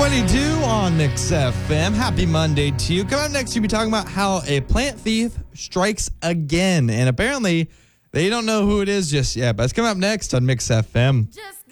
6:22 on Mix FM. Happy Monday to you. Coming up next, you'll be talking about how a plant thief strikes again. And apparently, they don't know who it is just yet. But it's coming up next on Mix FM.